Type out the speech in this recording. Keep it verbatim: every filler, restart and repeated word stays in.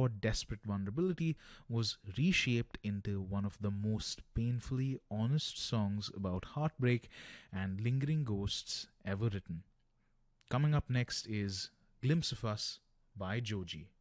raw, desperate vulnerability was reshaped into one of the most painfully honest songs about heartbreak and lingering ghosts ever written. Coming up next is Glimpse of Us by Joji.